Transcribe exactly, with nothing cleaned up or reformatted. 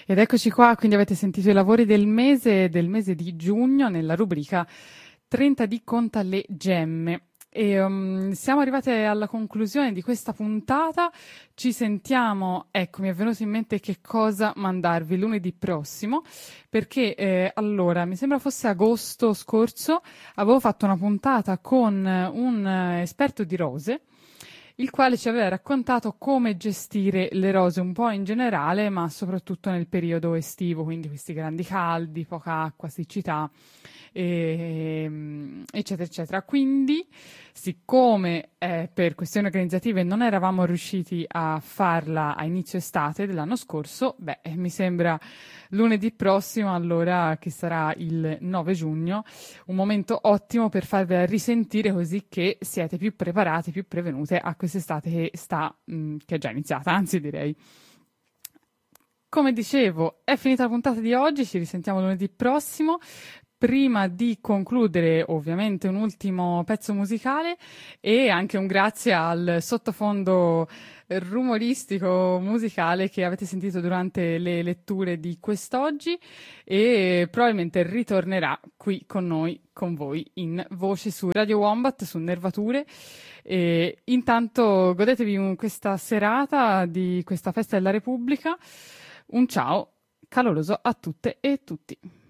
Ed eccoci qua, quindi avete sentito i lavori del mese, del mese di giugno nella rubrica trenta di Conta le Gemme. E um, siamo arrivate alla conclusione di questa puntata. Ci sentiamo, ecco, mi è venuto in mente che cosa mandarvi lunedì prossimo, perché eh, allora mi sembra fosse agosto scorso, avevo fatto una puntata con un eh, esperto di rose il quale ci aveva raccontato come gestire le rose un po' in generale, ma soprattutto nel periodo estivo, quindi questi grandi caldi, poca acqua, siccità, e, eccetera, eccetera. Quindi, siccome eh, per questioni organizzative non eravamo riusciti a farla a inizio estate dell'anno scorso, beh, mi sembra lunedì prossimo, allora che sarà il nove giugno, un momento ottimo per farvela risentire così che siete più preparati, più prevenute a quest'estate che sta, mh, che è già iniziata, anzi direi. Come dicevo, è finita la puntata di oggi, ci risentiamo lunedì prossimo. Prima di concludere, ovviamente, un ultimo pezzo musicale e anche un grazie al sottofondo rumoristico musicale che avete sentito durante le letture di quest'oggi e probabilmente ritornerà qui con noi, con voi, in voce su Radio Wombat, su Nervature. E intanto godetevi questa serata di questa festa della Repubblica. Un ciao caloroso a tutte e tutti.